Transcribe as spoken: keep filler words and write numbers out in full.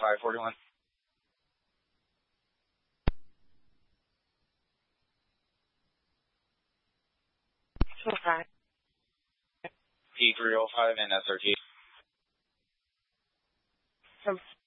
five forty-one. Okay. P three oh five and S R T. From